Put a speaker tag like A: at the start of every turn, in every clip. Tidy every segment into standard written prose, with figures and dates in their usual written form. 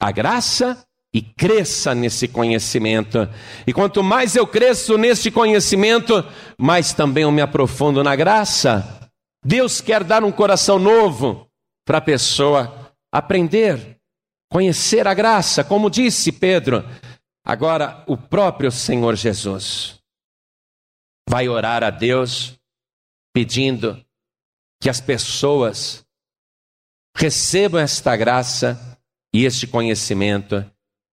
A: a graça e cresça nesse conhecimento. E quanto mais eu cresço neste conhecimento, mais também eu me aprofundo na graça. Deus quer dar um coração novo para a pessoa aprender, conhecer a graça, como disse Pedro. Agora, o próprio Senhor Jesus vai orar a Deus, pedindo que as pessoas recebam esta graça e este conhecimento.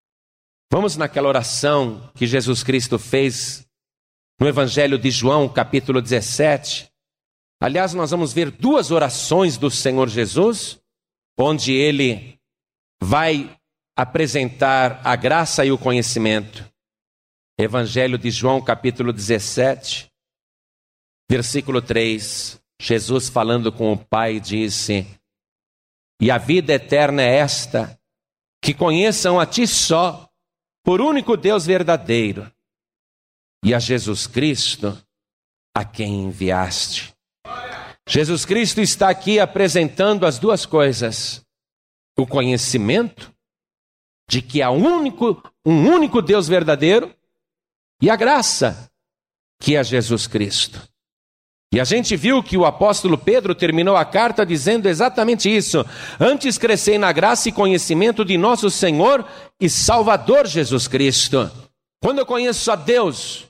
A: Vamos naquela oração que Jesus Cristo fez no Evangelho de João, capítulo 17. Aliás, nós vamos ver duas orações do Senhor Jesus, onde ele vai apresentar a graça e o conhecimento. Evangelho de João, capítulo 17, versículo 3. Jesus, falando com o Pai, disse: "E a vida eterna é esta, que conheçam a Ti só, por único Deus verdadeiro, e a Jesus Cristo, a quem enviaste." Jesus Cristo está aqui apresentando as duas coisas: o conhecimento de que há um único Deus verdadeiro, e a graça, que é Jesus Cristo. E a gente viu que o apóstolo Pedro terminou a carta dizendo exatamente isso: "Antes crescei na graça e conhecimento de nosso Senhor e Salvador Jesus Cristo." Quando eu conheço a Deus,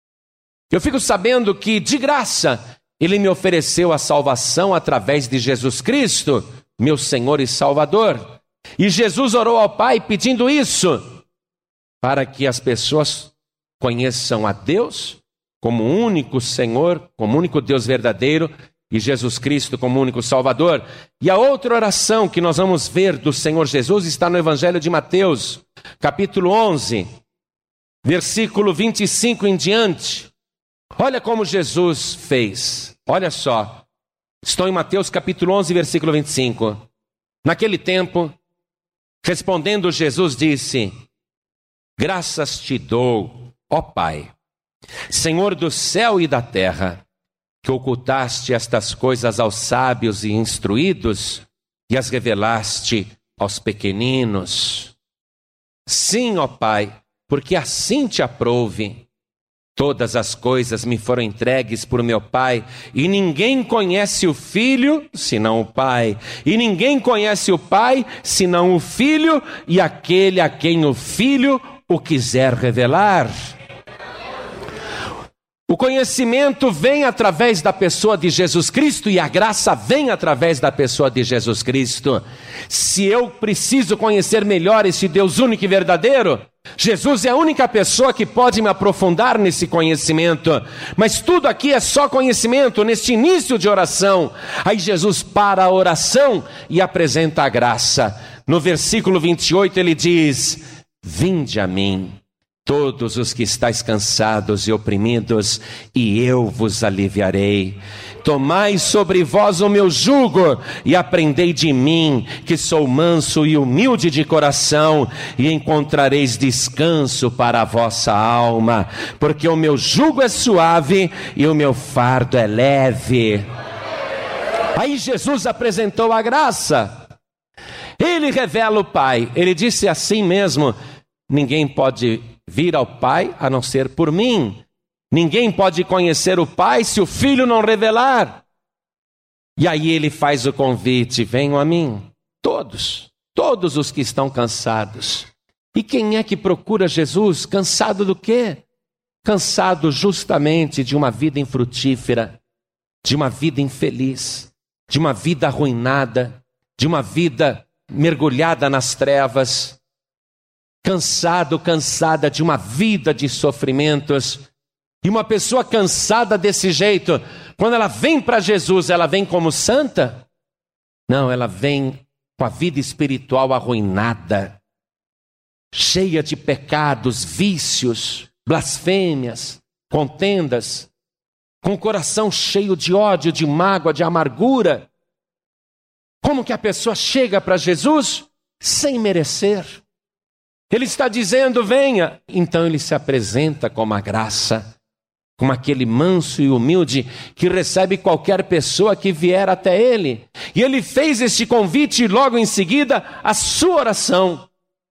A: eu fico sabendo que de graça Ele me ofereceu a salvação através de Jesus Cristo, meu Senhor e Salvador. E Jesus orou ao Pai pedindo isso, para que as pessoas conheçam a Deus como único Senhor, como único Deus verdadeiro, e Jesus Cristo como único Salvador. E a outra oração que nós vamos ver do Senhor Jesus está no Evangelho de Mateus, capítulo 11, versículo 25 em diante. Olha como Jesus fez. Olha só. Estou em Mateus capítulo 11, versículo 25. "Naquele tempo, respondendo Jesus disse: Graças te dou, ó Pai, Senhor do céu e da terra, que ocultaste estas coisas aos sábios e instruídos e as revelaste aos pequeninos. Sim, ó Pai, porque assim te aprouve. Todas as coisas me foram entregues por meu Pai, e ninguém conhece o Filho, senão o Pai. E ninguém conhece o Pai, senão o Filho, e aquele a quem o Filho o quiser revelar." O conhecimento vem através da pessoa de Jesus Cristo e a graça vem através da pessoa de Jesus Cristo. Se eu preciso conhecer melhor esse Deus único e verdadeiro, Jesus é a única pessoa que pode me aprofundar nesse conhecimento. Mas tudo aqui é só conhecimento, neste início de oração. Aí Jesus para a oração e apresenta a graça. No versículo 28 ele diz: "Vinde a mim, todos os que estáis cansados e oprimidos, e eu vos aliviarei. Tomai sobre vós o meu jugo e aprendei de mim, que sou manso e humilde de coração, e encontrareis descanso para a vossa alma, porque o meu jugo é suave e o meu fardo é leve." Aí Jesus apresentou a graça. Ele revela o Pai. Ele disse assim mesmo: "Ninguém pode vir ao Pai a não ser por mim. Ninguém pode conhecer o Pai se o Filho não revelar." E aí ele faz o convite: "Venham a mim, todos os que estão cansados." E quem é que procura Jesus? Cansado do quê? Cansado justamente de uma vida infrutífera, de uma vida infeliz, de uma vida arruinada, de uma vida mergulhada nas trevas. Cansada de uma vida de sofrimentos. E uma pessoa cansada desse jeito, quando ela vem para Jesus, ela vem como santa? Não, ela vem com a vida espiritual arruinada, cheia de pecados, vícios, blasfêmias, contendas, com o coração cheio de ódio, de mágoa, de amargura. Como que a pessoa chega para Jesus? Sem merecer. Ele está dizendo: venha. Então ele se apresenta como a graça, como aquele manso e humilde que recebe qualquer pessoa que vier até ele. E ele fez este convite e logo em seguida a sua oração.